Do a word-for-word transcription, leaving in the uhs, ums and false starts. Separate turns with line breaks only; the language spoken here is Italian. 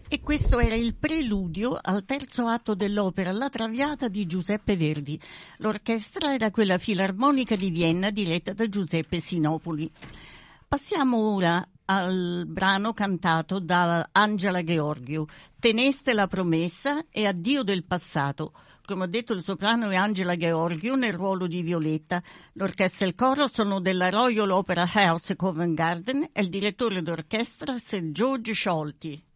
E questo era il preludio al terzo atto dell'opera La Traviata di Giuseppe Verdi. L'orchestra era quella Filarmonica di Vienna diretta da Giuseppe Sinopoli. Passiamo ora al brano cantato da Angela Gheorghiu, Teneste la promessa e Addio del passato. Come ho detto, il soprano è Angela Gheorghiu nel ruolo di Violetta. L'orchestra e il coro sono della Royal Opera House Covent Garden e il direttore d'orchestra Sir George Scholti.